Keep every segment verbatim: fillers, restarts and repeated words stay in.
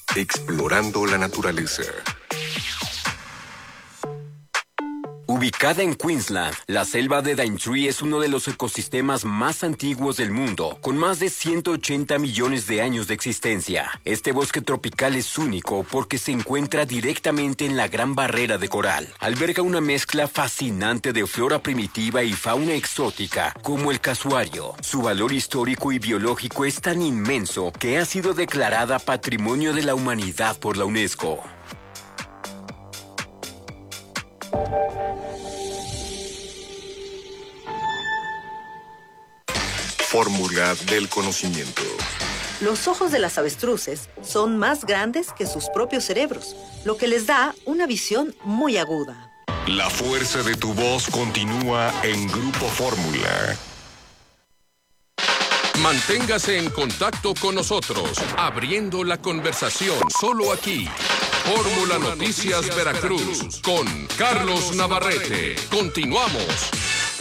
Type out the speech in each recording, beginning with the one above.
Explorando la naturaleza. Ubicada en Queensland, la selva de Daintree es uno de los ecosistemas más antiguos del mundo, con más de ciento ochenta millones de años de existencia. Este bosque tropical es único porque se encuentra directamente en la Gran Barrera de Coral. Alberga una mezcla fascinante de flora primitiva y fauna exótica, como el casuario. Su valor histórico y biológico es tan inmenso que ha sido declarada Patrimonio de la Humanidad por la UNESCO. Fórmula del conocimiento. Los ojos de las avestruces son más grandes que sus propios cerebros, lo que les da una visión muy aguda. La fuerza de tu voz continúa en Grupo Fórmula. Manténgase en contacto con nosotros, abriendo la conversación solo aquí. Fórmula Noticias Veracruz con Carlos Navarrete. Continuamos.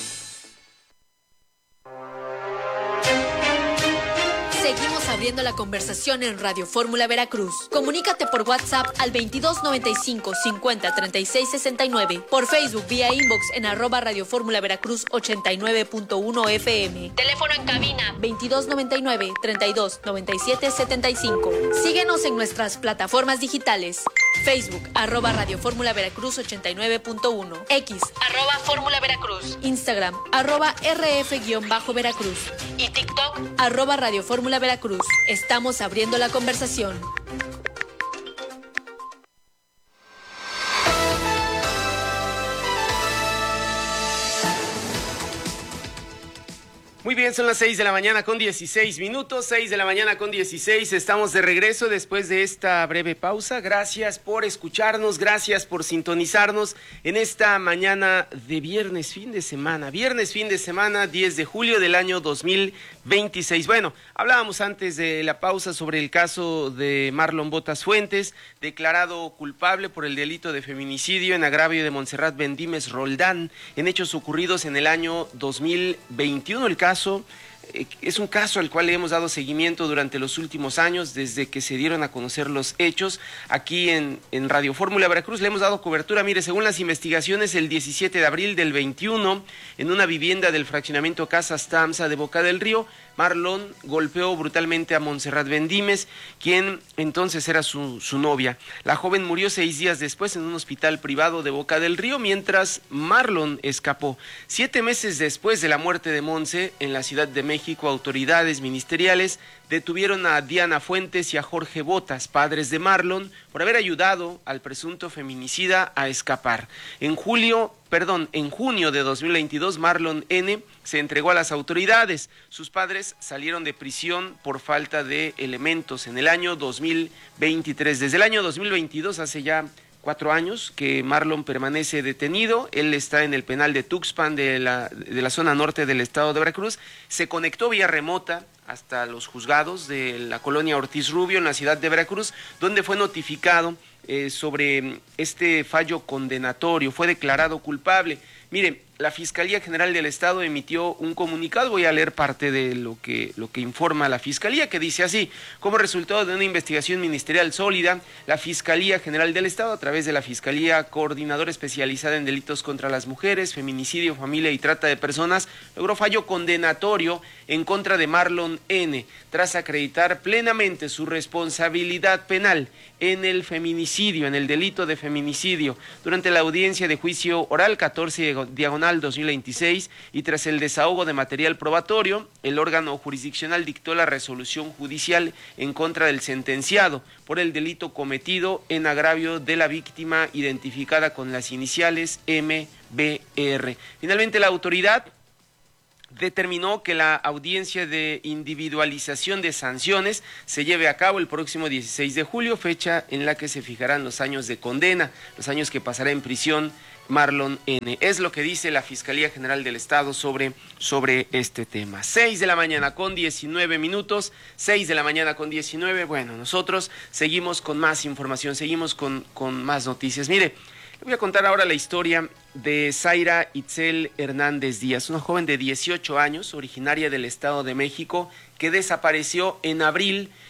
Seguimos abriendo la conversación en Radio Fórmula Veracruz. Comunícate por WhatsApp al veintidós noventa y cinco cincuenta treinta y seis sesenta y nueve, por Facebook vía inbox en arroba Radio Fórmula Veracruz ochenta y nueve punto uno F M. Teléfono en cabina veintidós noventa y nueve treinta y dos noventa y siete setenta y cinco. Síguenos en nuestras plataformas digitales. Facebook, arroba Radio Fórmula Veracruz ochenta y nueve punto uno. X, arroba Fórmula Veracruz. Instagram, arroba R F-Veracruz. Y TikTok, arroba Radio Fórmula Veracruz. Estamos abriendo la conversación. Muy bien, son las seis de la mañana con dieciséis minutos, seis de la mañana con dieciséis, estamos de regreso después de esta breve pausa. Gracias por escucharnos, gracias por sintonizarnos en esta mañana de viernes, fin de semana, viernes, fin de semana, diez de julio del año dos mil veintiséis. Bueno, hablábamos antes de la pausa sobre el caso de Marlon Botas Fuentes, declarado culpable por el delito de feminicidio en agravio de Montserrat Bendímez Roldán, en hechos ocurridos en el año dos mil veintiuno. El caso es un caso al cual le hemos dado seguimiento durante los últimos años, desde que se dieron a conocer los hechos. Aquí en, en Radio Fórmula Veracruz le hemos dado cobertura. Mire, según las investigaciones, el diecisiete de abril del veintiuno, en una vivienda del fraccionamiento Casas Tamsa de Boca del Río, Marlon golpeó brutalmente a Montserrat Bendímez, quien entonces era su, su novia. La joven murió seis días después en un hospital privado de Boca del Río, mientras Marlon escapó. Siete meses después de la muerte de Monse, en la Ciudad de México, autoridades ministeriales detuvieron a Diana Fuentes y a Jorge Botas, padres de Marlon, por haber ayudado al presunto feminicida a escapar. En julio, perdón, en junio de dos mil veintidós, Marlon N. se entregó a las autoridades. Sus padres salieron de prisión por falta de elementos en el año dos mil veintitrés. Desde el año dos mil veintidós, hace ya cuatro años que Marlon permanece detenido. Él está en el penal de Tuxpan de la, de la zona norte del estado de Veracruz. Se conectó vía remota hasta los juzgados de la colonia Ortiz Rubio en la ciudad de Veracruz, donde fue notificado eh, sobre este fallo condenatorio. Fue declarado culpable. Mire, la Fiscalía General del Estado emitió un comunicado. Voy a leer parte de lo que, lo que informa la Fiscalía, que dice así: como resultado de una investigación ministerial sólida, la Fiscalía General del Estado, a través de la Fiscalía Coordinadora Especializada en Delitos contra las Mujeres, Feminicidio, Familia y Trata de Personas, logró fallo condenatorio en contra de Marlon N., tras acreditar plenamente su responsabilidad penal en el feminicidio, en el delito de feminicidio, durante la audiencia de juicio oral catorce diagonal dos mil veintiséis, y tras el desahogo de material probatorio, el órgano jurisdiccional dictó la resolución judicial en contra del sentenciado por el delito cometido en agravio de la víctima identificada con las iniciales M B R. Finalmente, la autoridad determinó que la audiencia de individualización de sanciones se lleve a cabo el próximo dieciséis de julio, fecha en la que se fijarán los años de condena, los años que pasará en prisión Marlon N. Es lo que dice la Fiscalía General del Estado sobre, sobre este tema. Seis de la mañana con diecinueve minutos, seis de la mañana con diecinueve. Bueno, nosotros seguimos con más información, seguimos con, con más noticias. Mire, le voy a contar ahora la historia de Zaira Itzel Hernández Díaz, una joven de dieciocho años, originaria del Estado de México, que desapareció en abril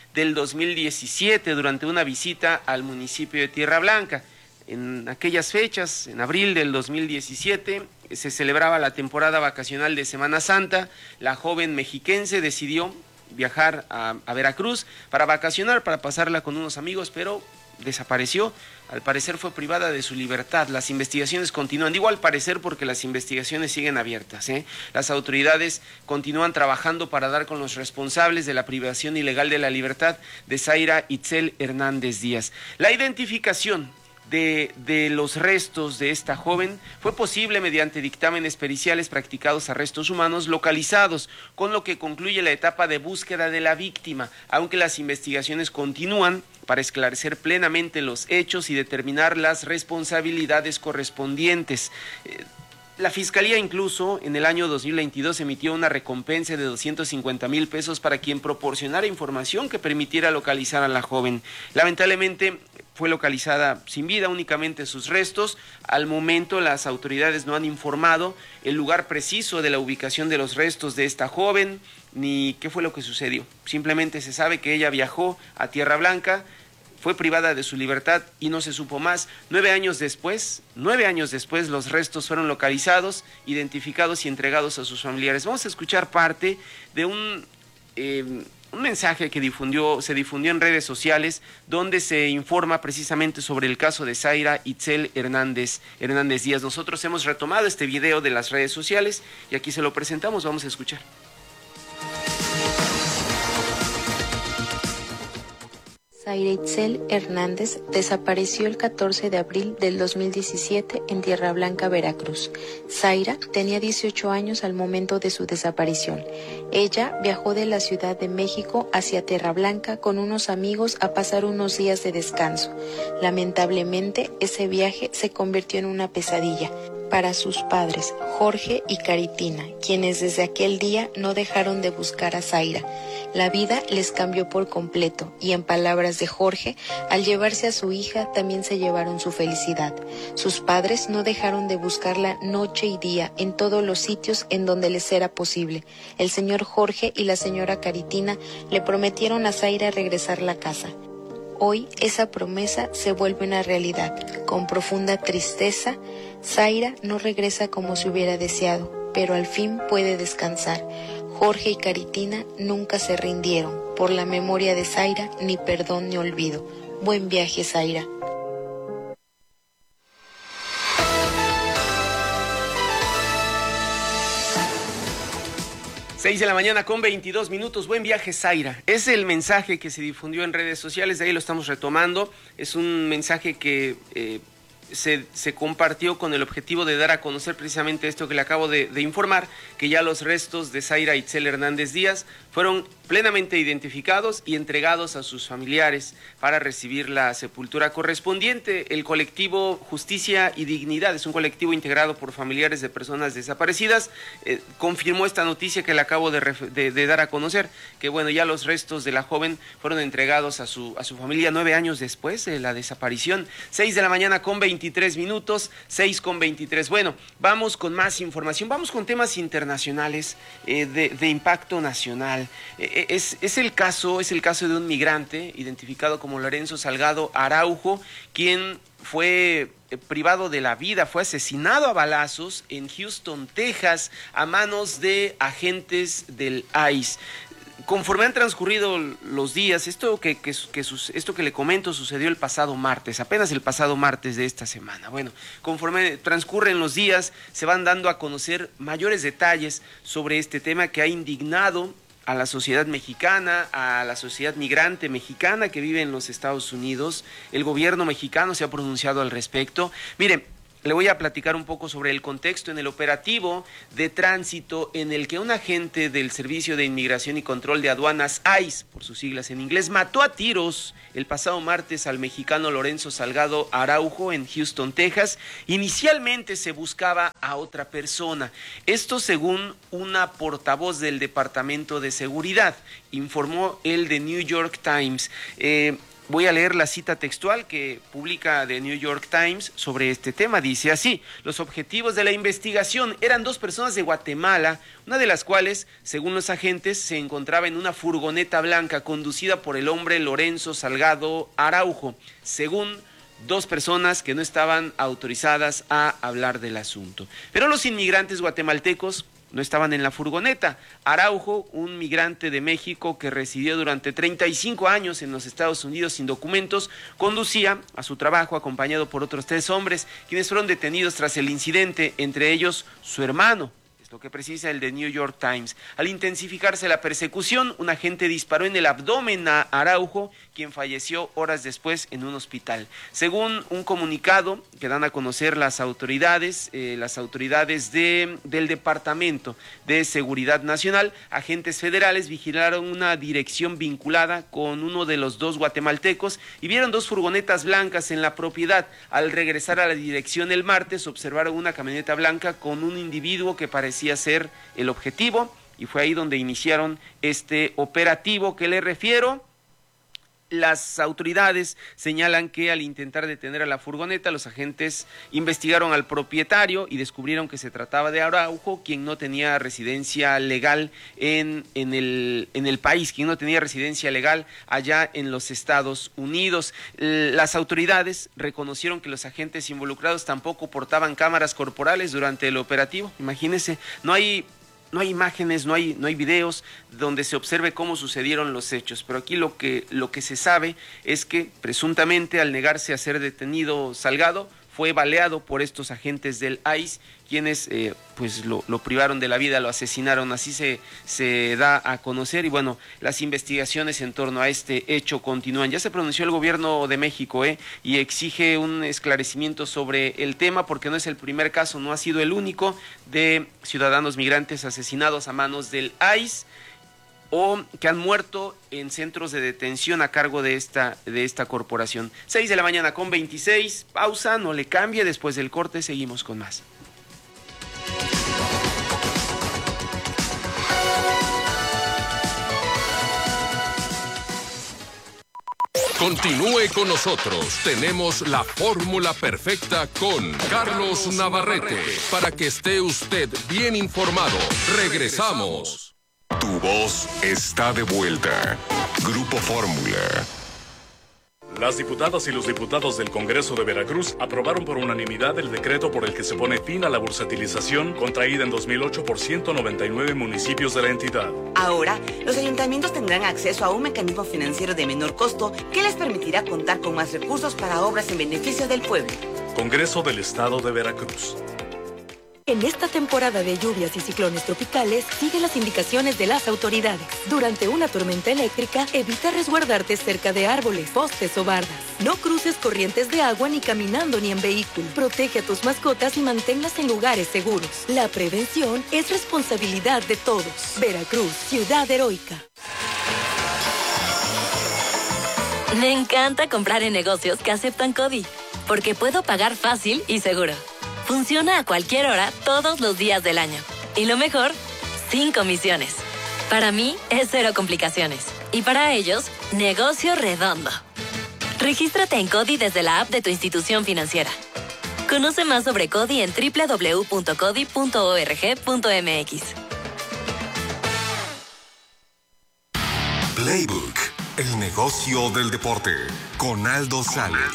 del dos mil diecisiete durante una visita al municipio de Tierra Blanca. En aquellas fechas, en abril del dos mil diecisiete, se celebraba la temporada vacacional de Semana Santa. La joven mexiquense decidió viajar a, a Veracruz para vacacionar, para pasarla con unos amigos, pero desapareció. Al parecer fue privada de su libertad. Las investigaciones continúan. Digo al parecer porque las investigaciones siguen abiertas, ¿eh? Las autoridades continúan trabajando para dar con los responsables de la privación ilegal de la libertad de Zaira Itzel Hernández Díaz. La identificación De, de los restos de esta joven fue posible mediante dictámenes periciales practicados a restos humanos localizados, con lo que concluye la etapa de búsqueda de la víctima, aunque las investigaciones continúan para esclarecer plenamente los hechos y determinar las responsabilidades correspondientes. Eh, La Fiscalía incluso en el año dos mil veintidós emitió una recompensa de doscientos cincuenta mil pesos para quien proporcionara información que permitiera localizar a la joven. Lamentablemente fue localizada sin vida, únicamente sus restos. Al momento las autoridades no han informado el lugar preciso de la ubicación de los restos de esta joven, ni qué fue lo que sucedió. Simplemente se sabe que ella viajó a Tierra Blanca, fue privada de su libertad y no se supo más. Nueve años después, nueve años después, los restos fueron localizados, identificados y entregados a sus familiares. Vamos a escuchar parte de un, eh, un mensaje que difundió, se difundió en redes sociales, donde se informa precisamente sobre el caso de Zaira Itzel Hernández, Hernández Díaz. Nosotros hemos retomado este video de las redes sociales y aquí se lo presentamos. Vamos a escuchar. Zaira Itzel Hernández desapareció el catorce de abril del dos mil diecisiete en Tierra Blanca, Veracruz. Zaira tenía dieciocho años al momento de su desaparición. Ella viajó de la Ciudad de México hacia Tierra Blanca con unos amigos a pasar unos días de descanso. Lamentablemente, ese viaje se convirtió en una pesadilla para sus padres, Jorge y Caritina, quienes desde aquel día no dejaron de buscar a Zaira. La vida les cambió por completo y, en palabras de Jorge, al llevarse a su hija también se llevaron su felicidad. Sus padres no dejaron de buscarla noche y día en todos los sitios en donde les era posible. El señor Jorge y la señora Caritina le prometieron a Zaira regresar a la casa. Hoy esa promesa se vuelve una realidad. Con profunda tristeza, Zaira no regresa como se hubiera deseado, pero al fin puede descansar. Jorge y Caritina nunca se rindieron. Por la memoria de Zaira, ni perdón ni olvido. Buen viaje, Zaira. Seis de la mañana con veintidós minutos. Buen viaje, Zaira. Es el mensaje que se difundió en redes sociales, de ahí lo estamos retomando. Es un mensaje que eh, se, se compartió con el objetivo de dar a conocer precisamente esto que le acabo de, de informar, que ya los restos de Zaira Itzel Hernández Díaz fueron plenamente identificados y entregados a sus familiares para recibir la sepultura correspondiente. El colectivo Justicia y Dignidad es un colectivo integrado por familiares de personas desaparecidas. Eh, confirmó esta noticia que le acabo de, de, de dar a conocer, que bueno, ya los restos de la joven fueron entregados a su, a su familia nueve años después de la desaparición. Seis de la mañana con veintitrés minutos, seis con veintitrés. Bueno, vamos con más información, vamos con temas internacionales eh, de, de impacto nacional. Eh, Es, es el caso, es el caso de un migrante identificado como Lorenzo Salgado Araujo, quien fue privado de la vida, fue asesinado a balazos en Houston, Texas, a manos de agentes del I C E. Conforme han transcurrido los días, esto que, que, que, esto que le comento sucedió el pasado martes, apenas el pasado martes de esta semana. Bueno, conforme transcurren los días, se van dando a conocer mayores detalles sobre este tema que ha indignado a la sociedad mexicana, a la sociedad migrante mexicana que vive en los Estados Unidos. El gobierno mexicano se ha pronunciado al respecto. Mire, le voy a platicar un poco sobre el contexto en el operativo de tránsito en el que un agente del Servicio de Inmigración y Control de Aduanas, I C E, por sus siglas en inglés, mató a tiros el pasado martes al mexicano Lorenzo Salgado Araujo en Houston, Texas. Inicialmente se buscaba a otra persona. Esto según una portavoz del Departamento de Seguridad, informó el The New York Times. Eh, voy a leer la cita textual que publica The New York Times sobre este tema. Dice así: los objetivos de la investigación eran dos personas de Guatemala, una de las cuales, según los agentes, se encontraba en una furgoneta blanca conducida por el hombre Lorenzo Salgado Araujo, según dos personas que no estaban autorizadas a hablar del asunto. Pero los inmigrantes guatemaltecos no estaban en la furgoneta. Araujo, un migrante de México que residió durante treinta y cinco años en los Estados Unidos sin documentos, conducía a su trabajo acompañado por otros tres hombres, quienes fueron detenidos tras el incidente, entre ellos su hermano. Es lo que precisa el The New York Times. Al intensificarse la persecución, un agente disparó en el abdomen a Araujo, quien falleció horas después en un hospital. Según un comunicado que dan a conocer las autoridades, eh, las autoridades de, del Departamento de Seguridad Nacional, agentes federales vigilaron una dirección vinculada con uno de los dos guatemaltecos y vieron dos furgonetas blancas en la propiedad. Al regresar a la dirección el martes, observaron una camioneta blanca con un individuo que parecía ser el objetivo, y fue ahí donde iniciaron este operativo que le refiero. Las autoridades señalan que al intentar detener a la furgoneta, los agentes investigaron al propietario y descubrieron que se trataba de Araujo, quien no tenía residencia legal en, en, el, en el país, quien no tenía residencia legal allá en los Estados Unidos. Las autoridades reconocieron que los agentes involucrados tampoco portaban cámaras corporales durante el operativo. Imagínense, no hay... No hay imágenes, no hay, no hay videos donde se observe cómo sucedieron los hechos, pero aquí lo que, lo que se sabe es que presuntamente al negarse a ser detenido Salgado, fue baleado por estos agentes del I C E, quienes eh, pues lo, lo privaron de la vida, lo asesinaron, así se, se da a conocer. Y bueno, las investigaciones en torno a este hecho continúan. Ya se pronunció el gobierno de México eh, y exige un esclarecimiento sobre el tema, porque no es el primer caso, no ha sido el único de ciudadanos migrantes asesinados a manos del I C E o que han muerto en centros de detención a cargo de esta, de esta corporación. seis de la mañana con veintiséis, pausa, no le cambie, después del corte seguimos con más. Continúe con nosotros, tenemos la fórmula perfecta con Carlos Navarrete, para que esté usted bien informado. Regresamos. Tu voz está de vuelta. Grupo Fórmula. Las diputadas y los diputados del Congreso de Veracruz aprobaron por unanimidad el decreto por el que se pone fin a la bursatilización contraída en dos mil ocho por ciento noventa y nueve municipios de la entidad. Ahora, los ayuntamientos tendrán acceso a un mecanismo financiero de menor costo que les permitirá contar con más recursos para obras en beneficio del pueblo. Congreso del Estado de Veracruz. En esta temporada de lluvias y ciclones tropicales, sigue las indicaciones de las autoridades. Durante una tormenta eléctrica, evita resguardarte cerca de árboles, postes o bardas. No cruces corrientes de agua ni caminando ni en vehículo. Protege a tus mascotas y manténlas en lugares seguros. La prevención es responsabilidad de todos. Veracruz, ciudad heroica. Me encanta comprar en negocios que aceptan CODI, porque puedo pagar fácil y seguro. Funciona a cualquier hora, todos los días del año. Y lo mejor, sin comisiones. Para mí, es cero complicaciones. Y para ellos, negocio redondo. Regístrate en CODI desde la app de tu institución financiera. Conoce más sobre CODI en doble u doble u doble u punto codi punto org punto m x. Playbook, el negocio del deporte, con Aldo Sales.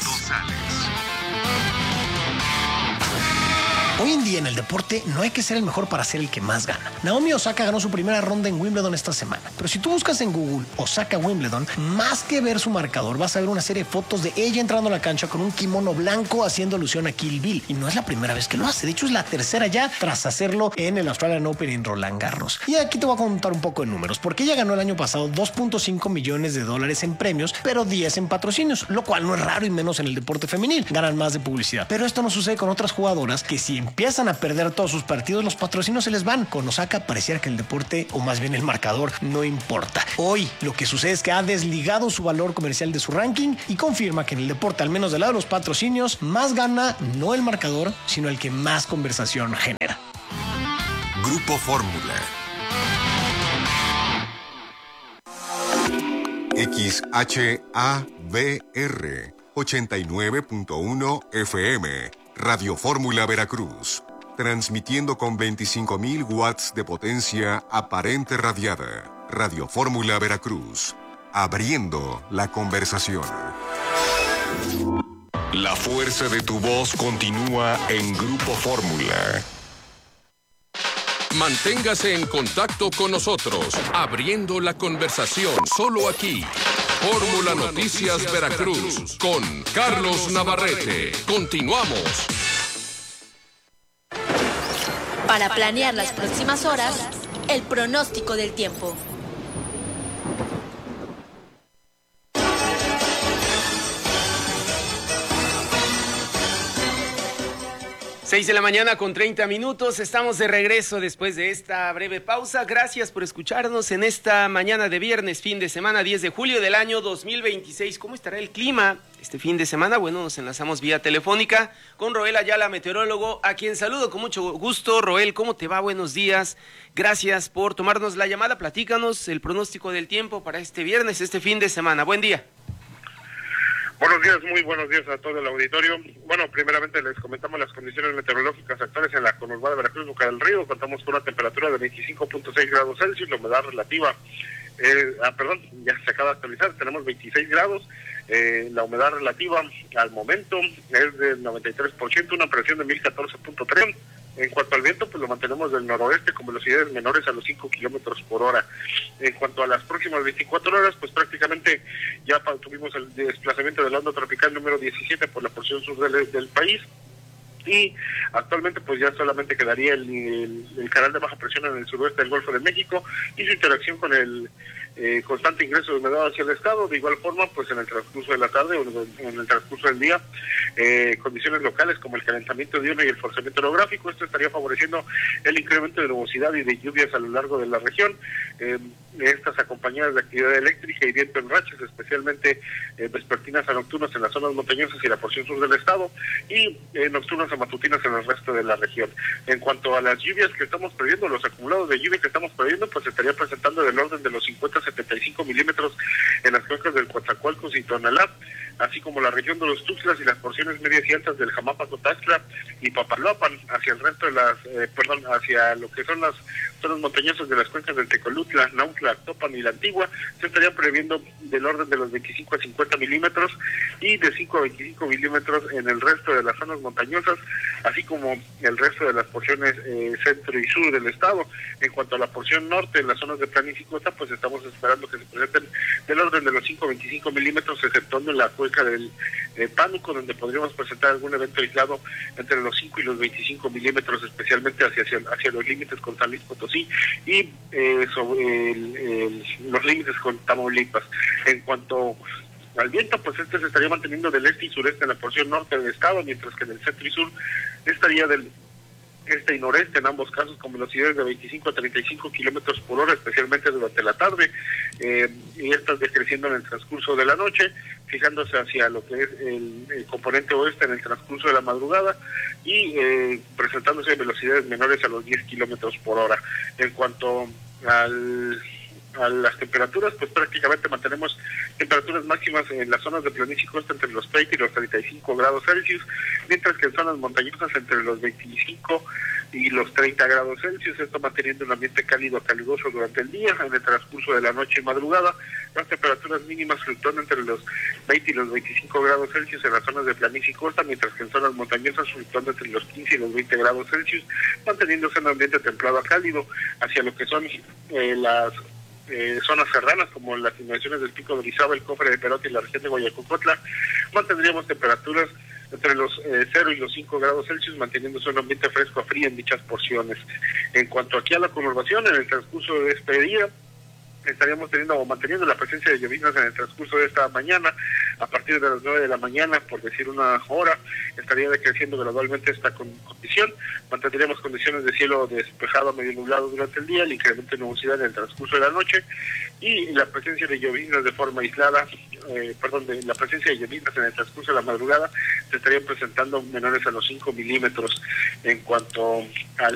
Hoy en día en el deporte no hay que ser el mejor para ser el que más gana. Naomi Osaka ganó su primera ronda en Wimbledon esta semana. Pero si tú buscas en Google Osaka Wimbledon, más que ver su marcador, vas a ver una serie de fotos de ella entrando a la cancha con un kimono blanco haciendo alusión a Kill Bill. Y no es la primera vez que lo hace. De hecho, es la tercera ya tras hacerlo en el Australian Open en Roland Garros. Y aquí te voy a contar un poco de números, porque ella ganó el año pasado dos punto cinco millones de dólares en premios, pero diez en patrocinios, lo cual no es raro y menos en el deporte femenil. Ganan más de publicidad. Pero esto no sucede con otras jugadoras que si empiezan a perder todos sus partidos, los patrocinios se les van. Con Osaka pareciera que el deporte, o más bien el marcador, no importa. Hoy lo que sucede es que ha desligado su valor comercial de su ranking y confirma que en el deporte, al menos del lado de los patrocinios, más gana no el marcador, sino el que más conversación genera. Grupo Fórmula. X H A V R ochenta y nueve punto uno F M, Radio Fórmula Veracruz, transmitiendo con veinticinco mil watts de potencia aparente radiada. Radio Fórmula Veracruz, abriendo la conversación. La fuerza de tu voz continúa en Grupo Fórmula. Manténgase en contacto con nosotros, abriendo la conversación solo aquí. Fórmula Noticias Veracruz con Carlos Navarrete. Continuamos. Para planear las próximas horas, el pronóstico del tiempo. seis de la mañana con treinta minutos, estamos de regreso después de esta breve pausa. Gracias por escucharnos en esta mañana de viernes, fin de semana, diez de julio del año dos mil veintiséis. ¿Cómo estará el clima este fin de semana? Bueno, nos enlazamos vía telefónica con Roel Ayala, meteorólogo, a quien saludo con mucho gusto. Roel, ¿cómo te va? Buenos días. Gracias por tomarnos la llamada. Platícanos el pronóstico del tiempo para este viernes, este fin de semana. Buen día. Buenos días, muy buenos días a todo el auditorio. Bueno, primeramente les comentamos las condiciones meteorológicas actuales en la conurbada de Veracruz, Boca del Río. Contamos con una temperatura de veinticinco punto seis grados Celsius, la humedad relativa, eh, ah, perdón, ya se acaba de actualizar, tenemos veintiséis grados, eh, la humedad relativa al momento es del noventa y tres por ciento, una presión de mil catorce punto tres. En cuanto al viento, pues lo mantenemos del noroeste con velocidades menores a los cinco kilómetros por hora. En cuanto a las próximas veinticuatro horas, pues prácticamente ya tuvimos el desplazamiento del onda tropical número diecisiete por la porción sur del, del país. Y actualmente pues ya solamente quedaría el, el, el canal de baja presión en el suroeste del Golfo de México y su interacción con el eh, constante ingreso de humedad hacia el estado. De igual forma, pues en el transcurso de la tarde o en el transcurso del día, eh, condiciones locales como el calentamiento diurno y el forzamiento orográfico, esto estaría favoreciendo el incremento de nubosidad y de lluvias a lo largo de la región. Eh, estas acompañadas de actividad eléctrica y viento en rachas, especialmente eh, vespertinas a nocturnas en las zonas montañosas y la porción sur del estado, y eh, nocturnas a matutinas en el resto de la región. En cuanto a las lluvias que estamos previendo, los acumulados de lluvia que estamos previendo, pues se estaría presentando del orden de los cincuenta a setenta y cinco milímetros en las cuencas del Coatzacoalcos y Tonalá, así como la región de los Tuxtlas y las porciones medias y altas del Jamapaco, Taxtla y Papaloapan, hacia el resto de las, eh, perdón, hacia lo que son las zonas montañosas de las cuencas del Tecolutla, Nautla, Actopan y la Antigua, se estarían previendo del orden de los veinticinco a cincuenta milímetros y de cinco a veinticinco milímetros en el resto de las zonas montañosas, así como el resto de las porciones eh, centro y sur del estado. En cuanto a la porción norte, en las zonas de planicie y costa, pues estamos esperando que se presenten del orden de los cinco a veinticinco milímetros, exceptuando en la cuenca del eh, Pánuco, donde podríamos presentar algún evento aislado entre los cinco y los veinticinco milímetros, especialmente hacia, hacia, hacia los límites con San Luis Potosí y eh, sobre el, el, los límites con Tamaulipas. En cuanto al viento, pues este se estaría manteniendo del este y sureste en la porción norte del estado, mientras que en el centro y sur estaría del este y noreste, en ambos casos con velocidades de veinticinco a treinta y cinco kilómetros por hora, especialmente durante la tarde, eh, y estas decreciendo en el transcurso de la noche, fijándose hacia lo que es el, el componente oeste en el transcurso de la madrugada y eh, presentándose velocidades menores a los diez kilómetros por hora. En cuanto al a las temperaturas, pues prácticamente mantenemos temperaturas máximas en las zonas de planicie y costa entre los treinta y los treinta y cinco grados Celsius, mientras que en zonas montañosas entre los veinticinco y los treinta grados Celsius, esto manteniendo un ambiente cálido a caluroso durante el día. En el transcurso de la noche y madrugada, las temperaturas mínimas fluctúan entre los veinte y los veinticinco grados Celsius en las zonas de planicie y costa, mientras que en zonas montañosas fluctúan entre los quince y los veinte grados Celsius, manteniéndose un ambiente templado a cálido hacia lo que son eh, las Eh, zonas serranas como las inmediaciones del Pico de Orizaba, el Cofre de Perote y la región de Guayacocotla. Mantendríamos temperaturas entre los eh, cero y los cinco grados Celsius, manteniéndose un ambiente fresco a frío en dichas porciones. En cuanto aquí a la conurbación, en el transcurso de este día estaríamos teniendo o manteniendo la presencia de lloviznas en el transcurso de esta mañana. A partir de las nueve de la mañana, por decir una hora, estaría decreciendo gradualmente esta condición. Mantendríamos condiciones de cielo despejado a medio nublado durante el día, el incremento de nubosidad en el transcurso de la noche y la presencia de lloviznas de forma aislada, eh, perdón, de la presencia de lloviznas en el transcurso de la madrugada se estarían presentando menores a los cinco milímetros. En cuanto al